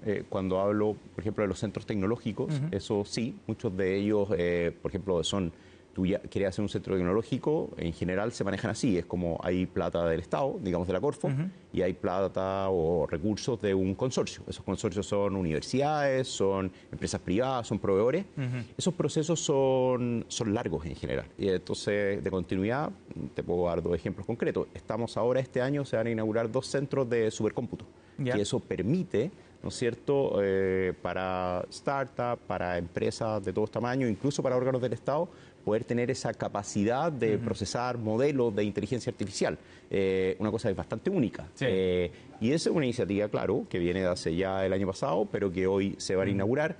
cuando hablo, por ejemplo, de los centros tecnológicos, eso sí, muchos de ellos, por ejemplo, tú ya quieres hacer un centro tecnológico, en general se manejan así, es como hay plata del Estado, digamos de la Corfo, y hay plata o recursos de un consorcio. Esos consorcios son universidades, son empresas privadas, son proveedores. Esos procesos son largos en general. Y entonces, de continuidad, te puedo dar 2 ejemplos concretos. Estamos ahora, este año, se van a inaugurar 2 centros de supercómputo, que eso permite, ¿no es cierto?, para startups, para empresas de todos tamaños, incluso para órganos del Estado, poder tener esa capacidad de procesar modelos de inteligencia artificial. Una cosa es bastante única. Sí. Y esa es una iniciativa, claro, que viene de hace ya el año pasado, pero que hoy se van a inaugurar.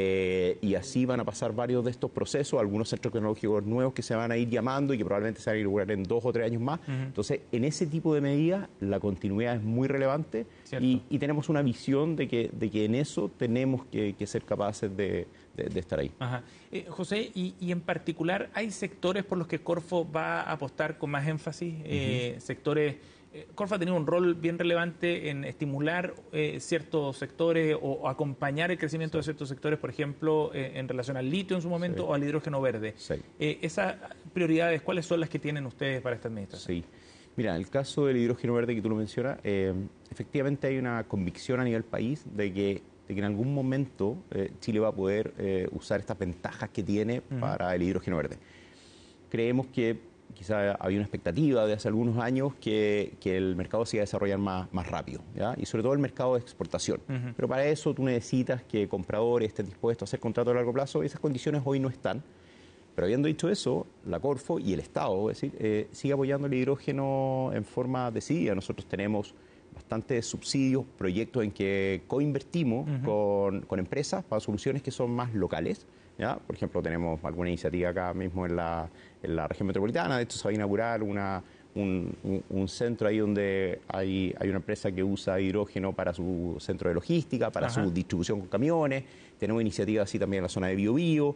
Y así van a pasar varios de estos procesos, algunos centros tecnológicos nuevos que se van a ir llamando y que probablemente se van a inaugurar en 2 o 3 años más. Entonces, en ese tipo de medidas, la continuidad es muy relevante y tenemos una visión de que en eso tenemos que ser capaces de estar ahí. José, y en particular, ¿hay sectores por los que Corfo va a apostar con más énfasis? Sectores... Corfo ha tenido un rol bien relevante en estimular ciertos sectores o acompañar el crecimiento de ciertos sectores, por ejemplo, en relación al litio en su momento o al hidrógeno verde. Esas prioridades, ¿cuáles son las que tienen ustedes para esta administración? Sí. Mira, en el caso del hidrógeno verde que tú lo mencionas, efectivamente hay una convicción a nivel país de que en algún momento Chile va a poder usar estas ventajas que tiene para el hidrógeno verde. Creemos que quizá había una expectativa de hace algunos años que el mercado se iba a desarrollar más rápido, ¿ya? Y sobre todo el mercado de exportación. Pero para eso tú necesitas que compradores estén dispuestos a hacer contratos a largo plazo y esas condiciones hoy no están. Pero habiendo dicho eso, la Corfo y el Estado, es decir, sigue apoyando el hidrógeno en forma decidida. Nosotros tenemos bastantes subsidios, proyectos en que coinvertimos con empresas para soluciones que son más locales, ¿ya? Por ejemplo, tenemos alguna iniciativa acá mismo en la región metropolitana. De hecho, se va a inaugurar un centro ahí donde hay una empresa que usa hidrógeno para su centro de logística, para su distribución con camiones. Tenemos iniciativas así también en la zona de Biobío.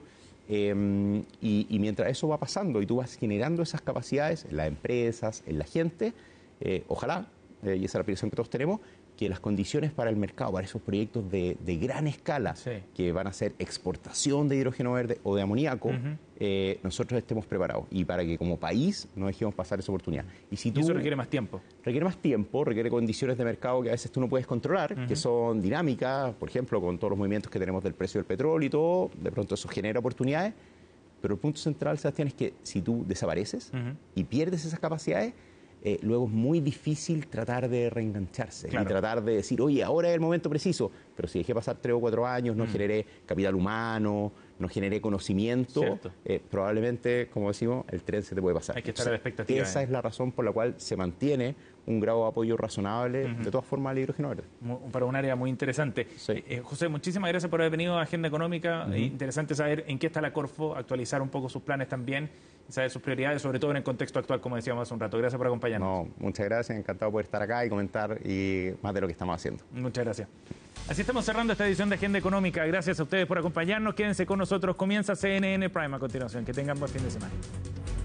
Y mientras eso va pasando y tú vas generando esas capacidades en las empresas, en la gente, ojalá, y esa es la aspiración que todos tenemos, que las condiciones para el mercado, para esos proyectos de gran escala, que van a ser exportación de hidrógeno verde o de amoníaco, nosotros estemos preparados y para que como país no dejemos pasar esa oportunidad. Y eso requiere más tiempo. Requiere más tiempo, requiere condiciones de mercado que a veces tú no puedes controlar, que son dinámicas, por ejemplo, con todos los movimientos que tenemos del precio del petróleo y todo, de pronto eso genera oportunidades, pero el punto central, Sebastián, es que si tú desapareces y pierdes esas capacidades, luego es muy difícil tratar de reengancharse y tratar de decir, oye, ahora es el momento preciso, pero si dejé pasar 3 o 4 años, no generé capital humano, no generé conocimiento, probablemente, como decimos, el tren se te puede pasar. Hay que estar a la expectativa. Esa es la razón por la cual se mantiene un grado de apoyo razonable, de todas formas, al hidrógeno verde. Para un área muy interesante. José, muchísimas gracias por haber venido a Agenda Económica. Interesante saber en qué está la Corfo, actualizar un poco sus planes también, saber sus prioridades, sobre todo en el contexto actual, como decíamos hace un rato. Gracias por acompañarnos. No, muchas gracias, encantado de poder estar acá y comentar y más de lo que estamos haciendo. Muchas gracias. Así estamos cerrando esta edición de Agenda Económica. Gracias a ustedes por acompañarnos. Quédense con nosotros. Comienza CNN Prime a continuación. Que tengan buen fin de semana.